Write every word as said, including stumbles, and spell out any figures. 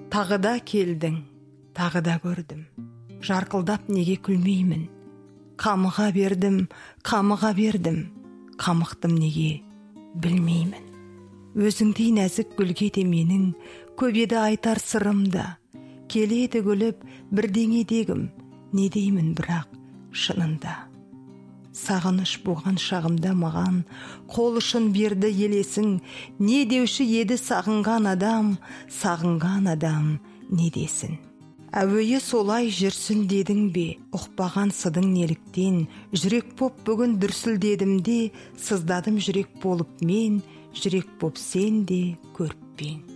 Тағы да келдің, тағы да көрдім. Жарқылдап неге күлмеймін? Қамыға бердім, қамыға бердім. Қамықтым неге білмеймін. Өзіңдей нәзік гүлге де менің көп еді айтар сырымда. Келеді гүліп бірдеңе дегім, не деймін бірақ шынында. Сағыныш буған шағымда маған қол ұшын берді елесің. Не деуші еді сағынған адам, сағынған адам не десін? Әуейі солай жүрсін дедің бе? Ұқпаған сыдың неліктен? Жүрек боп бүгін дүрсілдедім де, сыздадым жүрек болып мен, жүрек боп сен де көріппен.